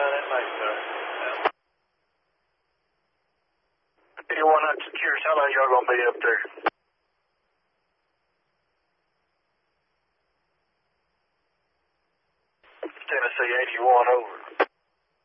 that makes sense. Yeah. 81, I'm just curious, how long y'all gonna be up there? Tennessee 81 over.